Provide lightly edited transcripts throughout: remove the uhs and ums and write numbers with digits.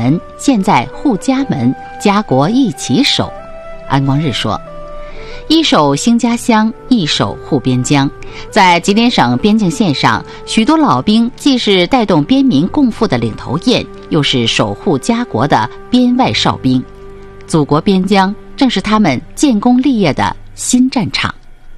门，现在护家门，家国一起守。安光日说，一守兴家乡，一守护边疆。在吉林省边境线上，许多老兵既是带动边民共赴的领头雁，又是守护家国的边外哨兵。祖国边疆正是他们建功立业的新战场。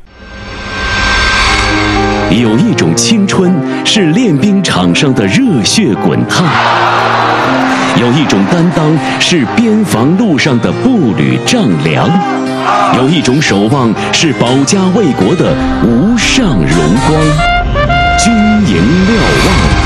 有一种青春是练兵场上的热血滚烫，有一种担当是边防路上的步履丈量，有一种守望是保家卫国的无上荣光。军营瞭望。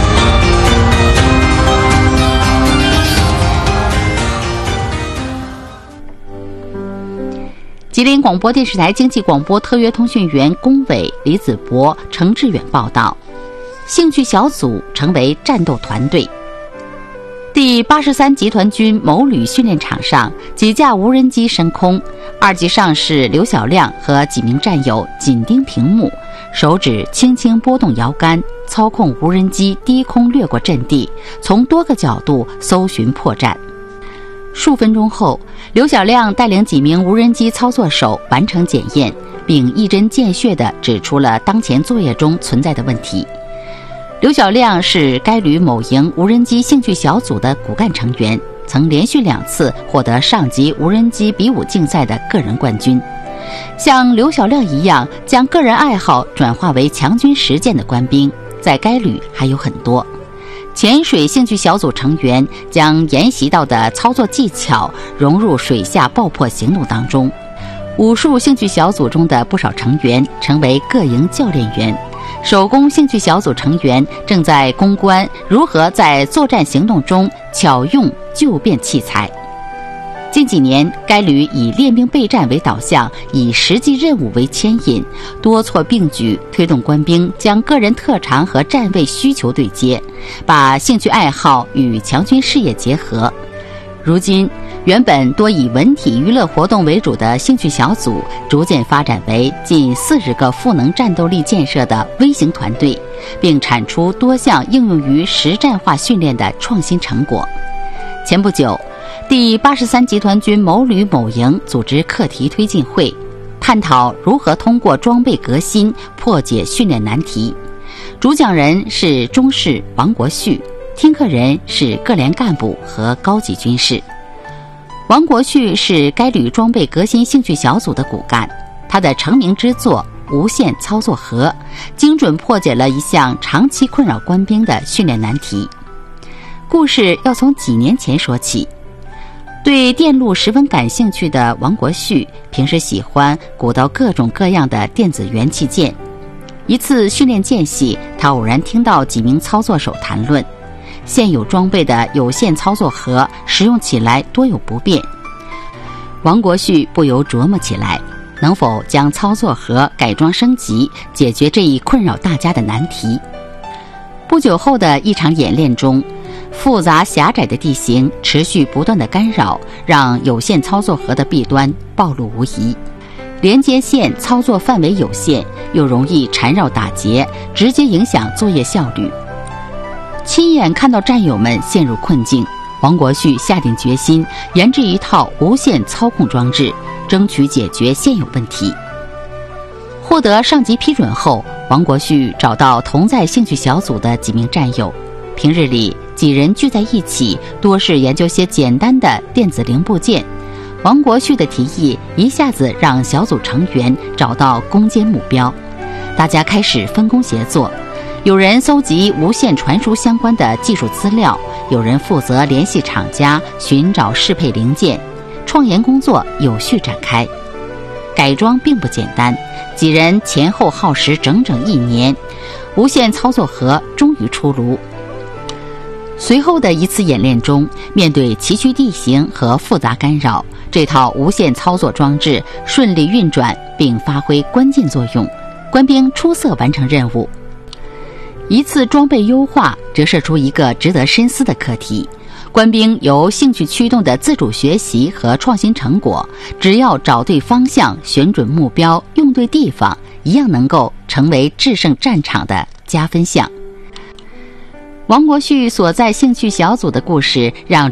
吉林广播电视台经济广播特约通讯员龚伟、李子博、程志远报道，兴趣小组成为战斗团队。第83集团军某旅训练场上，几架无人机升空，2级上士刘小亮和几名战友紧盯屏幕，手指轻轻拨动摇杆，操控无人机低空掠过阵地，从多个角度搜寻破绽。数分钟后，刘小亮带领几名无人机操作手完成检验，并一针见血地指出了当前作业中存在的问题。刘小亮是该旅某营无人机兴趣小组的骨干成员，曾连续2次获得上级无人机比武竞赛的个人冠军。像刘小亮一样将个人爱好转化为强军实践的官兵，在该旅还有很多。潜水兴趣小组成员将研习到的操作技巧融入水下爆破行动当中。武术兴趣小组中的不少成员成为各营教练员。手工兴趣小组成员正在攻关如何在作战行动中巧用旧变器材。近几年，该旅以练兵备战为导向，以实际任务为牵引，多措并举，推动官兵将个人特长和站位需求对接，把兴趣爱好与强军事业结合。如今，原本多以文体娱乐活动为主的兴趣小组，逐渐发展为近40个赋能战斗力建设的微型团队，并产出多项应用于实战化训练的创新成果。前不久，第83集团军某旅某营组织课题推进会，探讨如何通过装备革新破解训练难题。主讲人是中士王国旭，听课人是各连干部和高级军士。王国旭是该旅装备革新兴趣小组的骨干，他的成名之作无线操作盒精准破解了一项长期困扰官兵的训练难题。故事要从几年前说起。对电路十分感兴趣的王国旭，平时喜欢鼓捣各种各样的电子元器件。一次训练间隙，他偶然听到几名操作手谈论现有装备的有线操作盒使用起来多有不便。王国旭不由琢磨起来，能否将操作盒改装升级，解决这一困扰大家的难题。不久后的一场演练中，复杂狭窄的地形持续不断的干扰，让有线操作盒的弊端暴露无遗。连接线操作范围有限，又容易缠绕打结，直接影响作业效率。亲眼看到战友们陷入困境，王国旭下定决心研制一套无线操控装置，争取解决现有问题。获得上级批准后，王国旭找到同在兴趣小组的几名战友，平日里几人聚在一起，多是研究些简单的电子零部件。王国旭的提议一下子让小组成员找到攻坚目标，大家开始分工协作，有人搜集无线传输相关的技术资料，有人负责联系厂家寻找适配零件，创研工作有序展开。改装并不简单，几人前后耗时整整1年，无线操作盒终于出炉。随后的一次演练中，面对崎岖地形和复杂干扰，这套无线操作装置顺利运转并发挥关键作用，官兵出色完成任务。一次装备优化折射出一个值得深思的课题，官兵由兴趣驱动的自主学习和创新成果，只要找对方向、选准目标、用对地方，一样能够成为制胜战场的加分项。王国旭所在兴趣小组的故事让